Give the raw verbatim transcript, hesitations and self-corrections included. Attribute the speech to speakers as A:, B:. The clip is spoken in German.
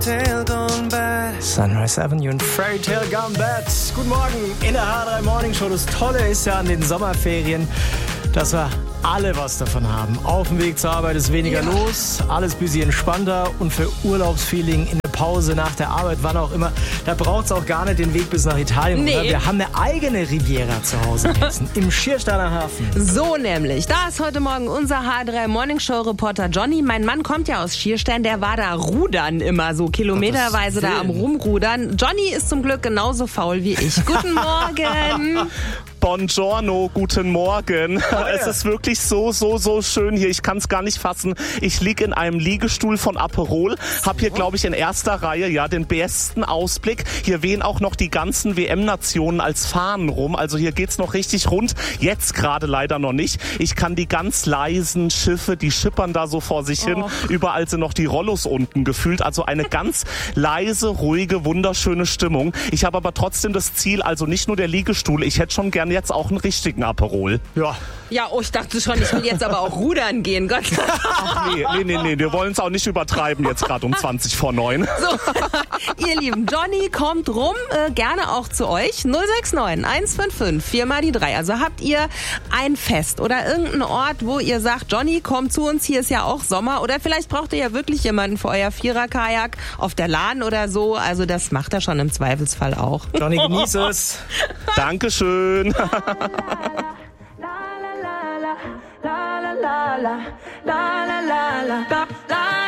A: Sunrise Avenue und Fairy Tale Gone Bad. Guten Morgen in der H drei Morning Show. Das Tolle ist ja an den Sommerferien, dass wir alle was davon haben. Auf dem Weg zur Arbeit ist weniger ja. los, alles bisschen entspannter und für Urlaubsfeeling in der Pause nach der Arbeit, wann auch immer, da braucht es auch gar nicht den Weg bis nach Italien. Nee. Oder? Wir haben eine eigene Riviera zu Hause in Hessen, im Schiersteiner Hafen.
B: So nämlich. Da ist heute Morgen unser H drei Morning Show Reporter Johnny. Mein Mann kommt ja aus Schierstein, der war da rudern immer so kilometerweise da am Rumrudern. Johnny ist zum Glück genauso faul wie ich. Guten Morgen.
C: Buongiorno, guten Morgen.
A: Oh, ja.
C: Es ist wirklich so, so, so schön hier. Ich kann es gar nicht fassen. Ich liege in einem Liegestuhl von Aperol, habe hier, glaube ich, in erster Reihe ja den besten Ausblick. Hier wehen auch noch die ganzen W M-Nationen als Fahnen rum. Also hier geht's noch richtig rund. Jetzt gerade leider noch nicht. Ich kann die ganz leisen Schiffe, die schippern da so vor sich hin. Oh. Überall sind noch die Rollos unten gefühlt. Also eine ganz leise, ruhige, wunderschöne Stimmung. Ich habe aber trotzdem das Ziel, also nicht nur der Liegestuhl. Ich hätte schon gerne jetzt auch einen richtigen Aperol.
A: Ja.
B: Ja, oh, ich dachte schon, ich will jetzt aber auch rudern gehen. Gott sei Dank.
C: Ach nee, nee, nee, nee, wir wollen es auch nicht übertreiben jetzt gerade um zwanzig vor neun.
B: So, ihr Lieben, Johnny kommt rum, äh, gerne auch zu euch. null sechs neun eins fünf fünf vier mal die drei. Also habt ihr ein Fest oder irgendeinen Ort, wo ihr sagt, Johnny, komm zu uns, hier ist ja auch Sommer. Oder vielleicht braucht ihr ja wirklich jemanden für euer Vierer-Kajak auf der Lahn oder so. Also das macht er schon im Zweifelsfall auch.
A: Johnny, genieß es.
C: Dankeschön.
D: La la la la la la la la la la la